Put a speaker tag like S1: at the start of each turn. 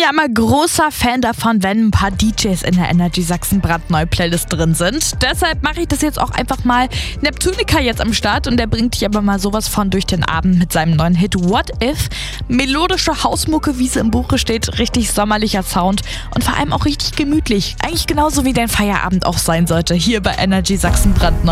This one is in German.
S1: ja immer großer Fan davon, wenn ein paar DJs in der Energy Sachsen brandneue Playlist drin sind. Deshalb mache ich das jetzt auch einfach mal. Neptunica jetzt am Start und der bringt dich aber mal sowas von durch den Abend mit seinem neuen Hit What If. Melodische Hausmucke, wie es im Buche steht, richtig sommerlicher Sound und vor allem auch richtig gemütlich. Eigentlich genauso wie dein Feierabend auch sein sollte, hier bei Energy Sachsen brandneu.